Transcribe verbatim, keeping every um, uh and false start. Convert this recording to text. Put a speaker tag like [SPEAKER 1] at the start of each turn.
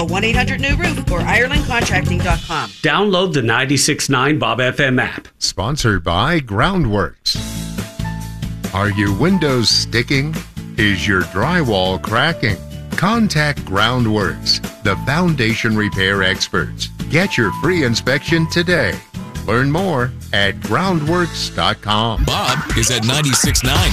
[SPEAKER 1] Call one eight hundred new roof or ireland contracting dot com.
[SPEAKER 2] Download the ninety-six point nine Bob F M app.
[SPEAKER 3] Sponsored by Groundworks. Are your windows sticking? Is your drywall cracking? Contact Groundworks, the foundation repair experts. Get your free inspection today. Learn more at groundworks dot com.
[SPEAKER 4] Bob is at ninety-six point nine.